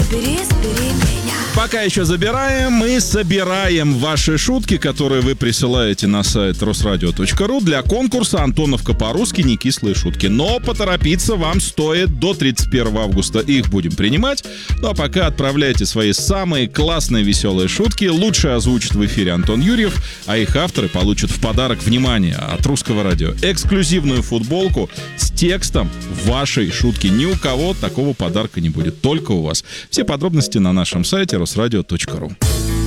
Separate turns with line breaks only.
забери меня.
Пока еще забираем, мы собираем ваши шутки, которые вы присылаете на сайт росрадио.ру для конкурса «Антоновка по-русски. Не кислые шутки». Но поторопиться вам стоит до 31 августа. Их будем принимать. Ну а пока отправляйте свои самые классные веселые шутки. Лучше озвучит в эфире Антон Юрьев, а их авторы получат в подарок, внимание, от Русского радио, эксклюзивную футболку с текстом вашей шутки. Ни у кого такого подарка не будет, только у вас. Все подробности на нашем сайте росрадио.ру.